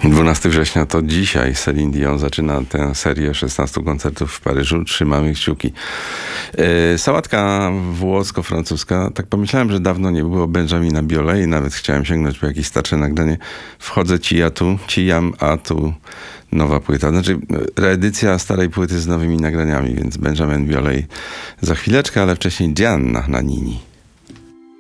12 września to dzisiaj Celine Dion zaczyna tę serię 16 koncertów w Paryżu. Trzymamy kciuki. Sałatka włosko-francuska. Tak pomyślałem, że dawno nie było Benjamina Biolay i nawet chciałem sięgnąć po jakieś starsze nagranie. Wchodzę ci jam, a tu nowa płyta. Znaczy reedycja starej płyty z nowymi nagraniami, więc Benjamin Biolay za chwileczkę, ale wcześniej Gianna Nannini.